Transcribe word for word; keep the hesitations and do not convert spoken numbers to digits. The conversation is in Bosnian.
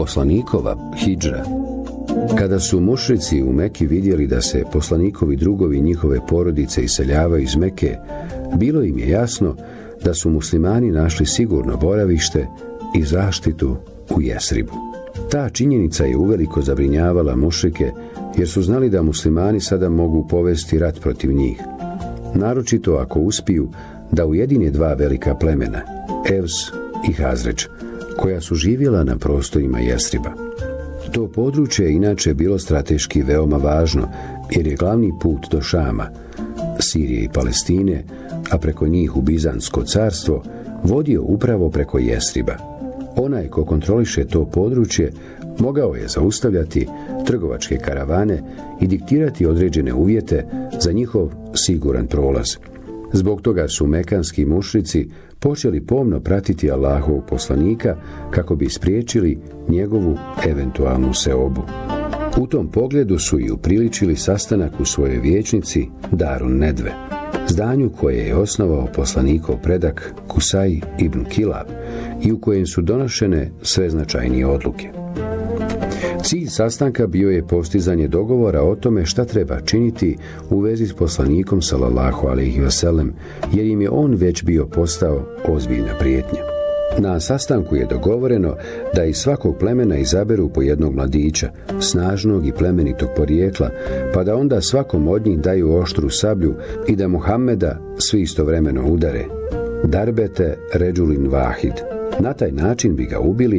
Poslanikova hidžra. Kada su mušrici u Meki vidjeli da se poslanikovi drugovi i njihove porodice iseljavaju iz Meke, bilo im je jasno da su muslimani našli sigurno boravište i zaštitu u Jesribu. Ta činjenica je uveliko zabrinjavala mušrike, jer su znali da muslimani sada mogu povesti rat protiv njih. Naročito ako uspiju da ujedine dva velika plemena, Evs i Hazređ, koja su živjela na prostorima Jesriba. To područje je inače bilo strateški veoma važno, jer je glavni put do Šama, Sirije i Palestine, a preko njih u Bizantsko carstvo, vodio upravo preko Jesriba. Onaj ko kontroliše to područje mogao je zaustavljati trgovačke karavane i diktirati određene uvjete za njihov siguran prolaz. Zbog toga su mekanski mušrici počeli pomno pratiti Allahovog poslanika kako bi spriječili njegovu eventualnu seobu. U tom pogledu su i upriličili sastanak u svojoj vijećnici Darun Nedve, zdanju koje je osnovao poslanikov predak Kusaj ibn Kilab i u kojem su donošene sve značajnije odluke. Cilj sastanka bio je postizanje dogovora o tome šta treba činiti u vezi s poslanikom sallallahu alejhi ve sellem, jer im je on već bio postao ozbiljna prijetnja. Na sastanku je dogovoreno da iz svakog plemena izaberu po jednog mladića, snažnog i plemenitog porijekla, pa da onda svakom od njih daju oštru sablju i da Muhammeda svi istovremeno udare. Darbete ređulin vahid. Na taj način bi ga ubili